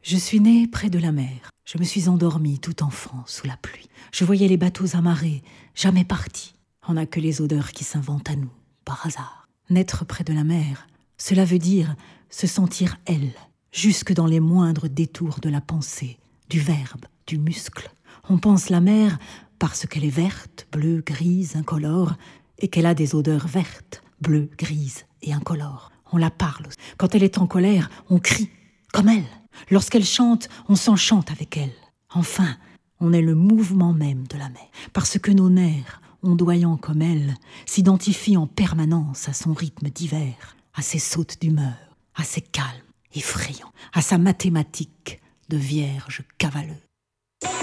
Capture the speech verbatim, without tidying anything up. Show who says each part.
Speaker 1: Je suis née près de la mer. Je me suis endormie tout enfant sous la pluie. Je voyais les bateaux amarrés, jamais partis. On n'a que les odeurs qui s'inventent à nous, par hasard. Naître près de la mer, cela veut dire se sentir elle, jusque dans les moindres détours de la pensée, du verbe, du muscle. On pense la mer parce qu'elle est verte, bleue, grise, incolore, et qu'elle a des odeurs vertes, bleues, grises et incolores. On la parle. Quand elle est en colère, on crie, comme elle. Lorsqu'elle chante, on s'enchante avec elle. Enfin, on est le mouvement même de la mer, parce que nos nerfs, ondoyants comme elle, s'identifient en permanence à son rythme divers, à ses sautes d'humeur, à ses calmes effrayants, à sa mathématique de vierge cavaleuse.